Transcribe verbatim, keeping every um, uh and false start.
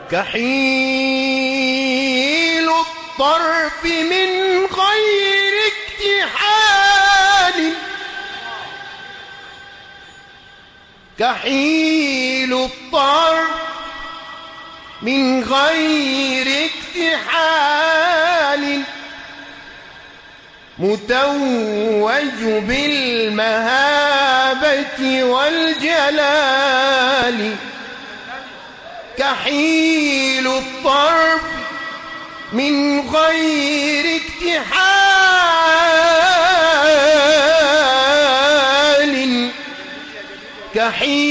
كحيل الطرف من غير اكتحال كحيل الطرف من غير اكتحال متوج بالمهابة والجلال كحيل الطرف من غير اكتحال